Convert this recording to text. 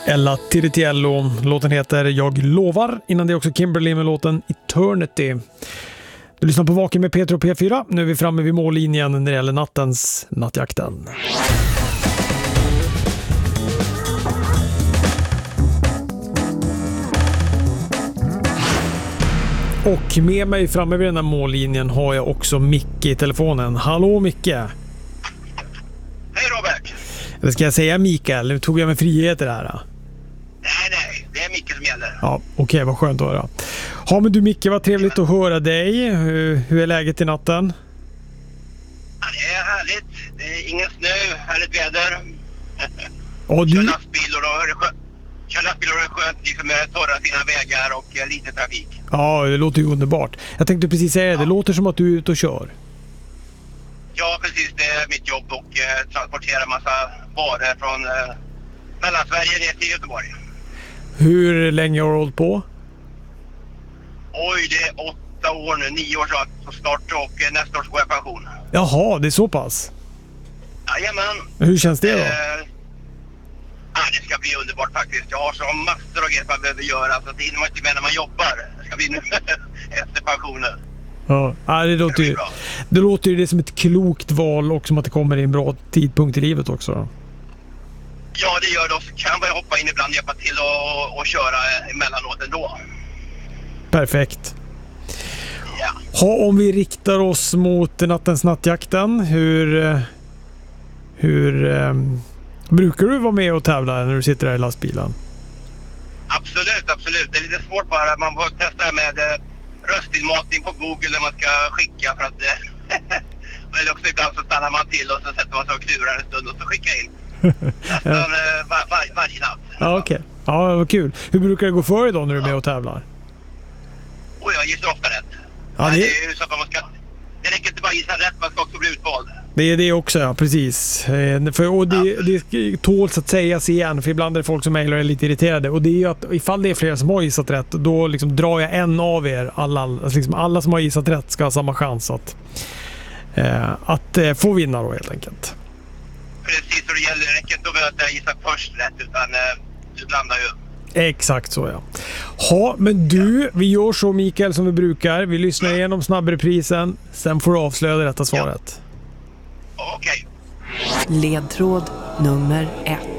Ella Tiritiello. Låten heter Jag lovar. Innan det också Kimberly med låten Eternity. Du lyssnar på Vaken med Peter och P4. Nu är vi framme vid mållinjen när det gäller nattjakten. Och med mig framme vid den här mållinjen har jag också Micke i telefonen. Hallå Micke! Hej Robert! Eller ska jag säga Mikael? Nu tog jag mig friheter här. Nej, det är Micke som gäller. Ja, okej, vad skönt att höra. Ja, men du Micke, vad trevligt att höra dig. Hur är läget i natten? Ja, det är härligt. Det är ingen snö, härligt väder. Ja, Kör lastbil och då är det skönt. Liksom med torra fina vägar och lite trafik. Ja, det låter ju underbart. Jag tänkte precis säga det låter som att du är ute och kör. Ja, precis. Det är mitt jobb och transportera massa varor från Mellansverige ner till Göteborg. Hur länge har du hållit på? Oj, det är 8 år nu. 9 år så snart och nästa år går jag pension. Jaha, det är så pass. Jajamän. Hur känns det då? Det ska bli underbart faktiskt. Jag har så massor av grejer man behöver göra. Så det hinner man inte med när man jobbar. Det ska bli nu efter pensionen. Ja, det låter ju det som ett klokt val och som att det kommer i en bra tidpunkt i livet också. Ja, det gör det. Och så kan jag hoppa in ibland, hjälpa till och köra emellanåt ändå. Perfekt. Ja. Om vi riktar oss mot nattjakten, hur brukar du vara med och tävla när du sitter där i lastbilen? Absolut. Det är lite svårt bara. Man får testa med röstinmatning på Google när man ska skicka för att eller också ibland så stannar man till och så sätter man sig och klurar en stund och så skickar in. Nästan varje natt. Ja, okej. Ja, vad kul. Hur brukar det gå för dig då när du är med och tävlar? Och jag gissar ofta rätt. Ja, det är ju så att man ska... Det räcker inte bara gissa rätt, man ska också bli utvald. Det är det också, ja, precis. Det tåls att sägas igen, för ibland är det folk som mejlar och är lite irriterade. Och det är ju att ifall det är flera som har gissat rätt, då liksom drar jag en av er. Alla som har gissat rätt ska ha samma chans att få vinna då helt enkelt. Precis, och det räcker inte att gissa först rätt, utan du blandar ju. Exakt så, ja. Men du, vi gör så Mikael som vi brukar. Vi lyssnar igenom snabbreprisen. Sen får du avslöja det rätta svaret. Okej. Ledtråd nummer 1.